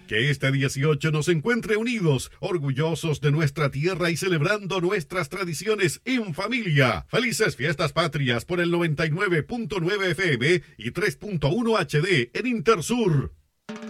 Que este 18 nos encuentre unidos, orgullosos de nuestra tierra y celebrando nuestras tradiciones en familia. Felices fiestas patrias por el 99.9 FM y 3.1 HD en Intersur.